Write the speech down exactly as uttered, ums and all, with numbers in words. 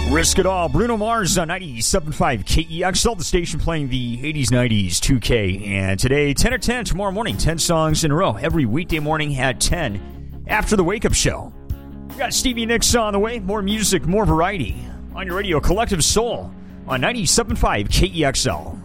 Risk It All, Bruno Mars on ninety-seven point five K E X L, the station playing the eighties, nineties, two K. And today, ten or ten, tomorrow morning, ten songs in a row, every weekday morning at ten, after the Wake Up Show. We got Stevie Nicks on the way, more music, more variety, on your radio, Collective Soul, on ninety-seven point five K E X L.